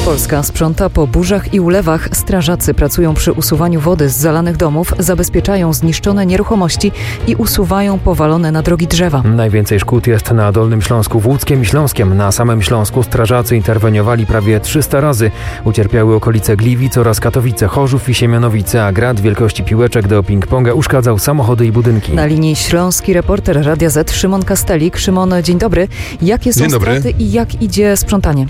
Polska sprząta po burzach i ulewach. Strażacy pracują przy usuwaniu wody z zalanych domów, zabezpieczają zniszczone nieruchomości i usuwają powalone na drogi drzewa. Najwięcej szkód jest na Dolnym Śląsku, Łódzkiem i Śląskiem. Na samym Śląsku strażacy interweniowali prawie 300 razy. Ucierpiały okolice Gliwic oraz Katowice, Chorzów i Siemianowice, a grad wielkości piłeczek do ping-ponga uszkadzał samochody i budynki. Na linii śląski reporter Radia Z Szymon Kastelik. Szymon, dzień dobry. Jakie są straty i jak idzie sprzątanie?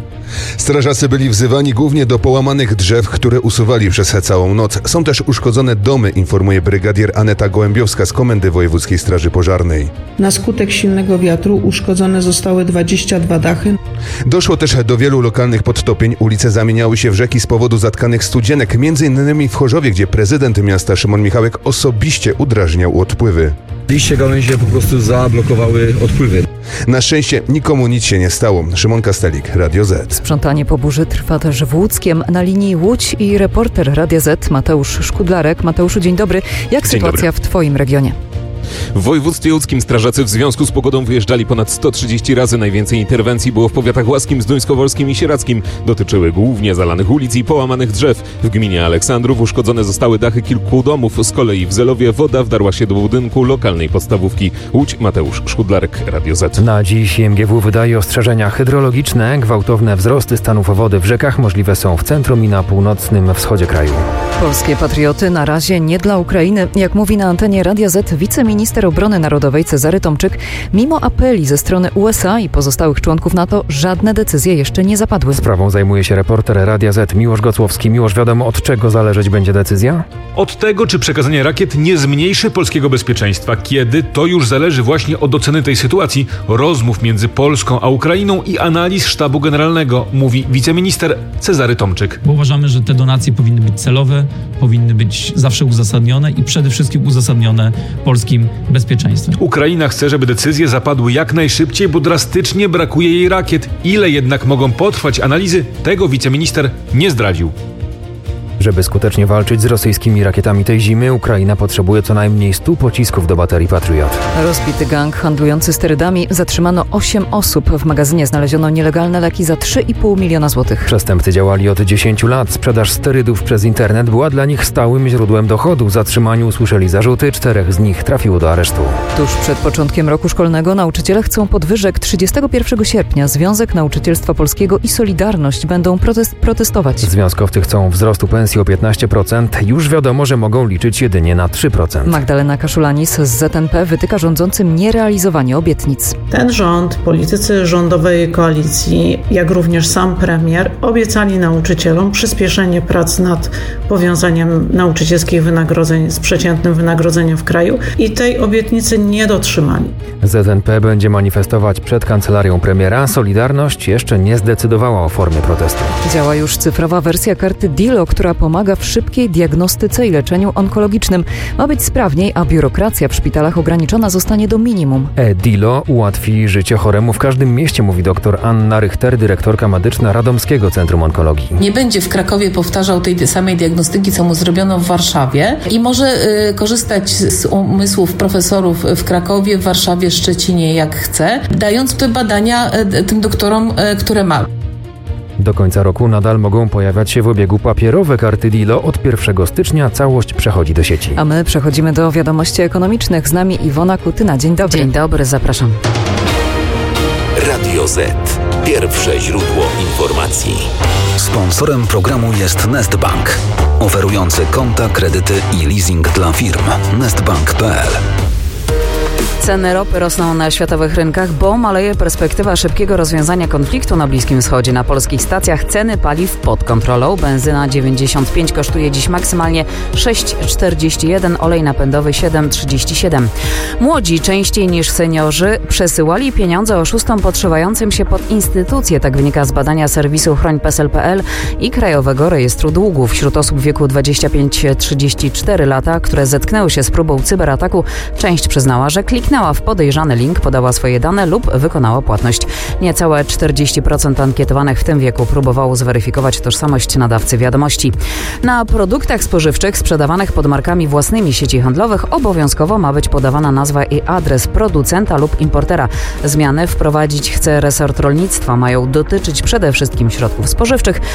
Strażacy byli wzywani głównie do połamanych drzew, które usuwali przez całą noc. Są też uszkodzone domy, informuje brygadier Aneta Gołębiowska z Komendy Wojewódzkiej Straży Pożarnej. Na skutek silnego wiatru uszkodzone zostały 22 dachy. Doszło też do wielu lokalnych podtopień. Ulice zamieniały się w rzeki z powodu zatkanych studzienek, m.in. w Chorzowie, gdzie prezydent miasta Szymon Michałek osobiście udrażniał odpływy. Liście gałęzie po prostu zablokowały odpływy. Na szczęście nikomu nic się nie stało. Szymon Kastelik, Radio Z. Sprzątanie po burzy trwa też w Łódzkiem. Na linii Łódź i reporter Radia Z Mateusz Szkudlarek. Mateuszu, dzień dobry. Jak sytuacja w Twoim regionie? W województwie łódzkim strażacy w związku z pogodą wyjeżdżali ponad 130 razy. Najwięcej interwencji było w powiatach łaskim, zduńskowolskim i sieradzkim. Dotyczyły głównie zalanych ulic i połamanych drzew. W gminie Aleksandrów uszkodzone zostały dachy kilku domów. Z kolei w Zelowie woda wdarła się do budynku lokalnej podstawówki. Łódź, Mateusz Szkudlarek, Radio Z. Na dziś MGW wydaje ostrzeżenia hydrologiczne. Gwałtowne wzrosty stanów wody w rzekach możliwe są w centrum i na północnym wschodzie kraju. Polskie patrioty na razie nie dla Ukrainy. Jak mówi na antenie Radia Z wiceminister obrony narodowej Cezary Tomczyk, mimo apeli ze strony USA i pozostałych członków NATO, żadne decyzje jeszcze nie zapadły. Sprawą zajmuje się reporter Radia Z Miłosz Gocłowski. Miłosz, wiadomo, od czego zależeć będzie decyzja? Od tego, czy przekazanie rakiet nie zmniejszy polskiego bezpieczeństwa. Kiedy? To już zależy właśnie od oceny tej sytuacji, rozmów między Polską a Ukrainą i analiz Sztabu Generalnego, mówi wiceminister Cezary Tomczyk. Bo uważamy, że te donacje powinny być celowe, powinny być zawsze uzasadnione i przede wszystkim uzasadnione polskim bezpieczeństwem. Ukraina chce, żeby decyzje zapadły jak najszybciej, bo drastycznie brakuje jej rakiet. Ile jednak mogą potrwać analizy, tego wiceminister nie zdradził. Żeby skutecznie walczyć z rosyjskimi rakietami tej zimy, Ukraina potrzebuje co najmniej 100 pocisków do baterii Patriot. Rozbity gang handlujący sterydami. Zatrzymano 8 osób. W magazynie znaleziono nielegalne leki za 3,5 miliona złotych. Przestępcy działali od 10 lat. Sprzedaż sterydów przez internet była dla nich stałym źródłem dochodu. Zatrzymani usłyszeli zarzuty, 4 z nich trafiło do aresztu. Tuż przed początkiem roku szkolnego nauczyciele chcą podwyżek. 31 sierpnia Związek Nauczycielstwa Polskiego i Solidarność będą protestować. Związkowcy chcą wzrostu pensji o 15%. Już wiadomo, że mogą liczyć jedynie na 3%. Magdalena Kaszulanis z ZNP wytyka rządzącym nierealizowanie obietnic. Ten rząd, politycy rządowej koalicji, jak również sam premier obiecali nauczycielom przyspieszenie prac nad powiązaniem nauczycielskich wynagrodzeń z przeciętnym wynagrodzeniem w kraju i tej obietnicy nie dotrzymali. ZNP będzie manifestować przed kancelarią premiera. Solidarność jeszcze nie zdecydowała o formie protestu. Działa już cyfrowa wersja karty DILO, która pomaga w szybkiej diagnostyce i leczeniu onkologicznym. Ma być sprawniej, a biurokracja w szpitalach ograniczona zostanie do minimum. DILO ułatwi życie choremu w każdym mieście, mówi dr Anna Richter, dyrektorka medyczna Radomskiego Centrum Onkologii. Nie będzie w Krakowie powtarzał tej samej diagnostyki, co mu zrobiono w Warszawie i może korzystać z umysłów profesorów w Krakowie, w Warszawie, Szczecinie, jak chce, dając te badania tym doktorom, które ma. Do końca roku nadal mogą pojawiać się w obiegu papierowe karty DILO. Od 1 stycznia całość przechodzi do sieci. A my przechodzimy do wiadomości ekonomicznych. Z nami Iwona Kutyna. Dzień dobry. Dzień dobry, zapraszam. Radio Z. Pierwsze źródło informacji. Sponsorem programu jest Nestbank, oferujący konta, kredyty i leasing dla firm. Nestbank.pl. Ceny ropy rosną na światowych rynkach, bo maleje perspektywa szybkiego rozwiązania konfliktu na Bliskim Wschodzie. Na polskich stacjach ceny paliw pod kontrolą. Benzyna 95 kosztuje dziś maksymalnie 6,41, olej napędowy 7,37. Młodzi częściej niż seniorzy przesyłali pieniądze oszustom podszywającym się pod instytucje. Tak wynika z badania serwisu chroń.psl.pl i Krajowego Rejestru Długów. Wśród osób w wieku 25-34 lata, które zetknęły się z próbą cyberataku, część przyznała, że kliknęła w podejrzany link, podała swoje dane lub wykonała płatność. Niecałe 40% ankietowanych w tym wieku próbowało zweryfikować tożsamość nadawcy wiadomości. Na produktach spożywczych sprzedawanych pod markami własnymi sieci handlowych obowiązkowo ma być podawana nazwa i adres producenta lub importera. Zmiany wprowadzić chce resort rolnictwa. Mają dotyczyć przede wszystkim środków spożywczych,